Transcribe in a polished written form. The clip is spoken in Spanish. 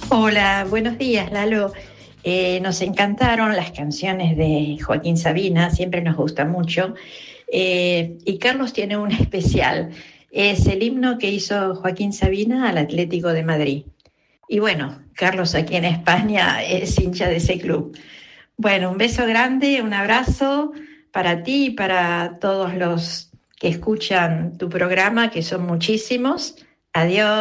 Hola, buenos días, Lalo. Nos encantaron las canciones de Joaquín Sabina, siempre nos gusta mucho. Y Carlos tiene un especial. Es el himno que hizo Joaquín Sabina al Atlético de Madrid. Y bueno, Carlos aquí en España es hincha de ese club. Bueno, un beso grande, un abrazo para ti y para todos los que escuchan tu programa, que son muchísimos. Adiós.